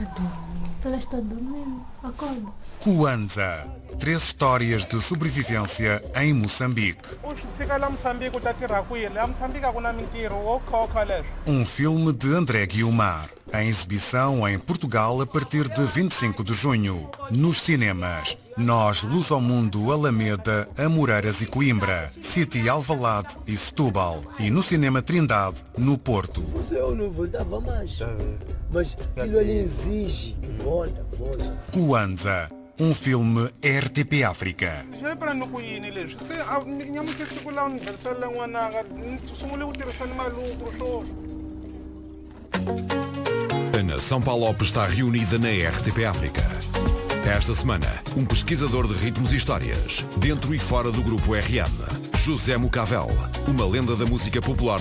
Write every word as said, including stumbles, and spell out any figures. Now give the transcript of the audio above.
Ela está dormindo. Acorda. Kwanza. Três histórias de sobrevivência em Moçambique. Um filme de André Guiomar. Em exibição em Portugal a partir de vinte e cinco de junho. Nos cinemas. Nós, Luz ao Mundo, Alameda, Amoreiras e Coimbra. City Alvalade e Setúbal. E no Cinema Trindade, no Porto. Eu não voltava mais. Mas aquilo ali exige. Volta, volta. Kwanza. Um filme R T P África. A nação Palop está reunida na R T P África. Esta semana, um pesquisador de ritmos e histórias, dentro e fora do grupo R M. José Mucavel, uma lenda da música popular